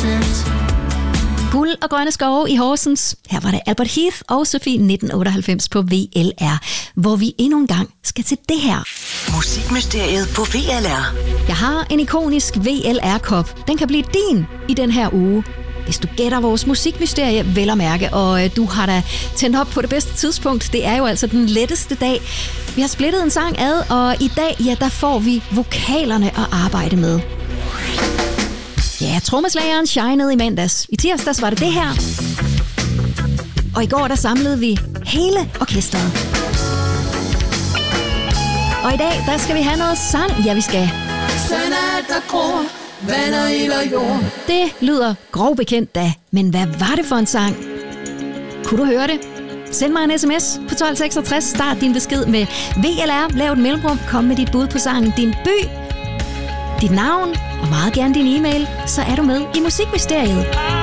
Guld og grønne skove i Horsens. Her var det Albert Heath og Sofie 1998 på VLR, hvor vi endnu en gang skal til det her. Musikmysteriet på VLR. Jeg har en ikonisk VLR-kop. Den kan blive din i den her uge. Hvis du gætter vores musikmysterie, vel at mærke, og du har da tændt op på det bedste tidspunkt. Det er jo altså den letteste dag. Vi har splittet en sang ad, og i dag, ja, der får vi vokalerne at arbejde med. Ja, trommeslageren shinede i mandags. I tirsdags var det det her. Og i går, der samlede vi hele orkestret. Og i dag, der skal vi have noget sang. Ja, vi skal. Det lyder grovbekendt da, men hvad var det for en sang? Kunne du høre det? Send mig en sms på 1266, start din besked med VLR, lav et mellemrum, kom med dit bud på sangen, din by, dit navn og meget gerne din e-mail, så er du med i Musikmysteriet.